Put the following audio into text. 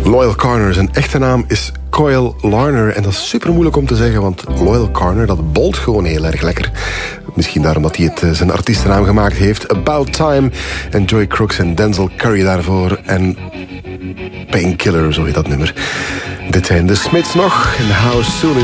Loyal Corner, zijn echte naam is Coyle Larner. En dat is super moeilijk om te zeggen, want Loyal Corner, dat bolt gewoon heel erg lekker. Misschien daarom dat hij het zijn artiestennaam gemaakt heeft. About Time en Joy Crooks en Denzel Curry daarvoor. En Painkiller, zo heet dat nummer. Dit zijn de Smiths nog. In the House Soon